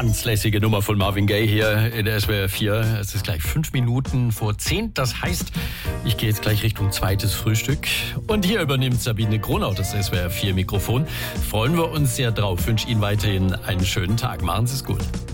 Ganz lässige Nummer von Marvin Gaye hier in der SWR 4. Es ist gleich 5 Minuten vor 10. Das heißt, ich gehe jetzt gleich Richtung zweites Frühstück. Und hier übernimmt Sabine Gronau das SWR 4 Mikrofon. Freuen wir uns sehr drauf. Wünsche Ihnen weiterhin einen schönen Tag. Machen Sie es gut.